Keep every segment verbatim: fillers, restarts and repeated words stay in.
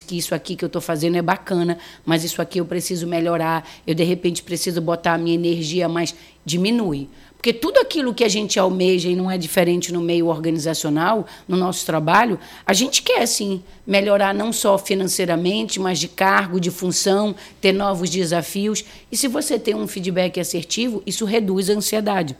que isso aqui que eu estou fazendo é bacana, mas isso aqui eu preciso melhorar, eu, de repente, preciso botar a minha energia, mas diminui. Porque tudo aquilo que a gente almeja, e não é diferente no meio organizacional, no nosso trabalho, a gente quer, sim, melhorar não só financeiramente, mas de cargo, de função, ter novos desafios. E se você tem um feedback assertivo, isso reduz a ansiedade.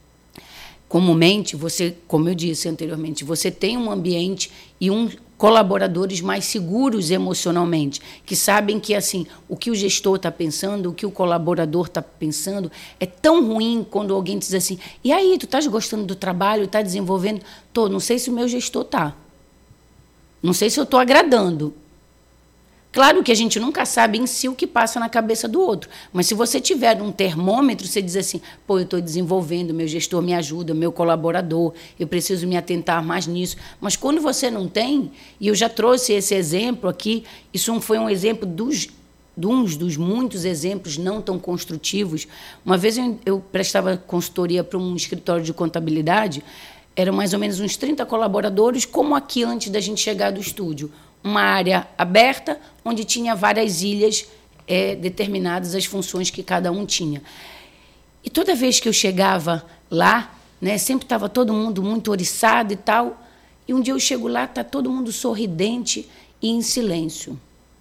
Comumente, você, como eu disse anteriormente, você tem um ambiente e um colaboradores mais seguros emocionalmente, que sabem que assim o que o gestor está pensando, o que o colaborador está pensando, é tão ruim quando alguém diz assim, e aí, tu estás gostando do trabalho, está desenvolvendo? Tô, não sei se o meu gestor está. Não sei se eu estou agradando. Claro que a gente nunca sabe em si o que passa na cabeça do outro, mas se você tiver um termômetro, você diz assim, pô, eu estou desenvolvendo, meu gestor me ajuda, meu colaborador, eu preciso me atentar mais nisso. Mas quando você não tem, e eu já trouxe esse exemplo aqui, isso foi um exemplo dos, de uns dos muitos exemplos não tão construtivos. Uma vez eu, eu prestava consultoria para um escritório de contabilidade, eram mais ou menos uns trinta colaboradores, como aqui antes da gente chegar do estúdio. Uma área aberta, onde tinha várias ilhas é, determinadas as funções que cada um tinha. E toda vez que eu chegava lá, né, sempre estava todo mundo muito oriçado e tal, e um dia eu chego lá, está todo mundo sorridente e em silêncio.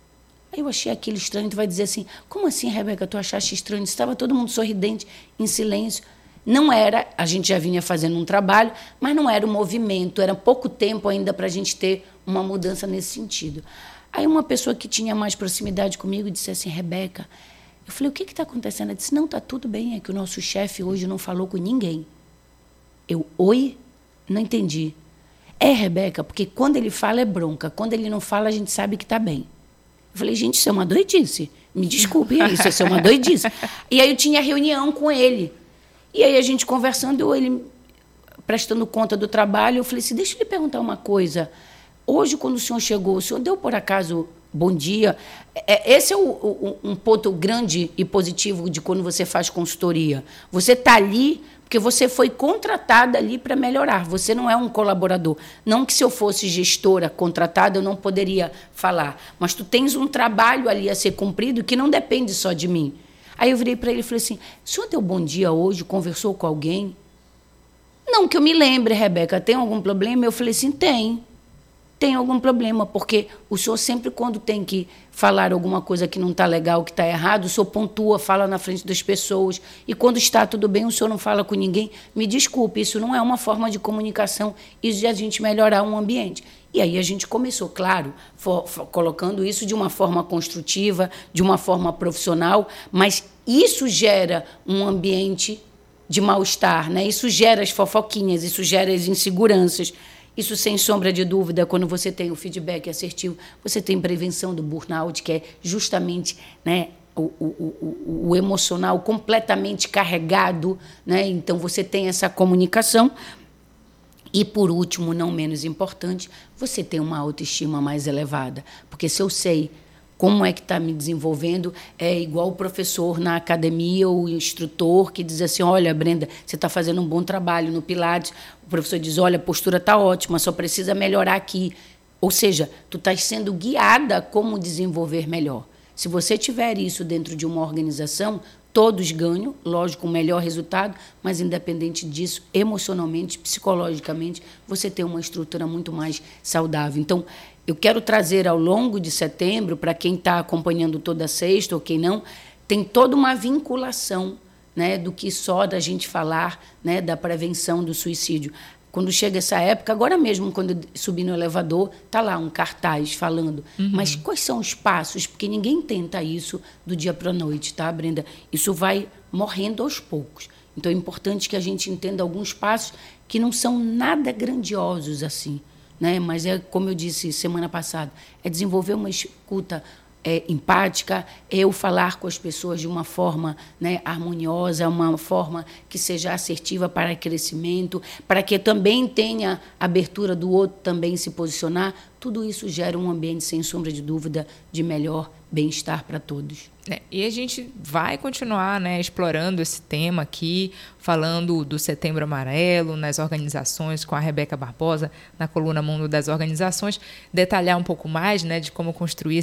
Aí eu achei aquilo estranho, tu vai dizer assim, como assim, Rebeca, tu achaste estranho? Estava todo mundo sorridente, em silêncio. Não era, a gente já vinha fazendo um trabalho, mas não era o movimento, era pouco tempo ainda para a gente ter uma mudança nesse sentido. Aí uma pessoa que tinha mais proximidade comigo disse assim, Rebeca, eu falei, o que está acontecendo? Ela disse, não, está tudo bem, é que o nosso chefe hoje não falou com ninguém. Eu, oi? Não entendi. É, Rebeca, porque quando ele fala é bronca, quando ele não fala a gente sabe que está bem. Eu falei, gente, isso é uma doidice. Me desculpe, isso, isso é uma doidice. E aí eu tinha reunião com ele. E aí a gente conversando, ele prestando conta do trabalho, eu falei assim, deixa eu lhe perguntar uma coisa. Hoje, quando o senhor chegou, o senhor deu, por acaso, bom dia? Esse é o, o, um ponto grande e positivo de quando você faz consultoria. Você está ali porque você foi contratada ali para melhorar. Você não é um colaborador. Não que se eu fosse gestora contratada, eu não poderia falar. Mas tu tens um trabalho ali a ser cumprido que não depende só de mim. Aí eu virei para ele e falei assim, o senhor deu bom dia hoje, conversou com alguém? Não, que eu me lembre, Rebeca, tem algum problema? Eu falei assim, tem. Tem algum problema, porque o senhor sempre, quando tem que falar alguma coisa que não está legal, que está errado, o senhor pontua, fala na frente das pessoas, e quando está tudo bem, o senhor não fala com ninguém. Me desculpe, isso não é uma forma de comunicação e de a gente melhorar um ambiente. E aí a gente começou, claro, for, for, colocando isso de uma forma construtiva, de uma forma profissional, mas isso gera um ambiente de mal-estar, né? Isso gera as fofoquinhas, isso gera as inseguranças. Isso, sem sombra de dúvida, quando você tem o feedback assertivo, você tem prevenção do burnout, que é justamente, né, o, o, o, o emocional completamente carregado, né? Então, você tem essa comunicação. E, por último, não menos importante, você tem uma autoestima mais elevada. Porque se eu sei como é que está me desenvolvendo, é igual o professor na academia ou o instrutor que diz assim, olha, Brenda, você está fazendo um bom trabalho no Pilates. O professor diz, olha, a postura está ótima, só precisa melhorar aqui. Ou seja, tu estás sendo guiada a como desenvolver melhor. Se você tiver isso dentro de uma organização, todos ganham, lógico, o melhor resultado, mas, independente disso, emocionalmente, psicologicamente, você tem uma estrutura muito mais saudável. Então, eu quero trazer ao longo de setembro, para quem está acompanhando toda sexta ou quem não, tem toda uma vinculação, né, do que só da gente falar, né, da prevenção do suicídio. Quando chega essa época, agora mesmo, quando eu subi no elevador, está lá um cartaz falando. Uhum. Mas quais são os passos? Porque ninguém tenta isso do dia para a noite, tá, Brenda? Isso vai morrendo aos poucos. Então, é importante que a gente entenda alguns passos que não são nada grandiosos assim, né? Mas é, como eu disse semana passada, é desenvolver uma escuta é, empática, é eu falar com as pessoas de uma forma, né, harmoniosa, uma forma que seja assertiva para crescimento, para que também tenha abertura do outro também se posicionar. Tudo isso gera um ambiente, sem sombra de dúvida, de melhor bem-estar para todos. É, e a gente vai continuar, né, explorando esse tema aqui, falando do Setembro Amarelo nas organizações com a Rebeca Barbosa, na coluna Mundo das Organizações, detalhar um pouco mais, né, de como construir